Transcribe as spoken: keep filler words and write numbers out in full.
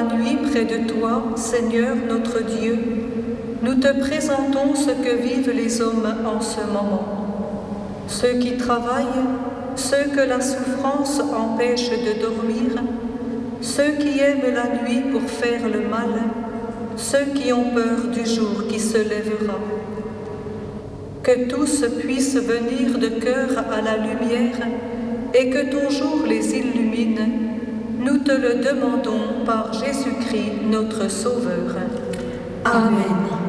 nuit près de toi, Seigneur notre Dieu, nous te présentons ce que vivent les hommes en ce moment. Ceux qui travaillent, ceux que la souffrance empêche de dormir, ceux qui aiment la nuit pour faire le mal, ceux qui ont peur du jour qui se lèvera. Que tous puissent venir de cœur à la lumière et que ton jour les illumine, nous te le demandons par Jésus-Christ notre Sauveur. Amen.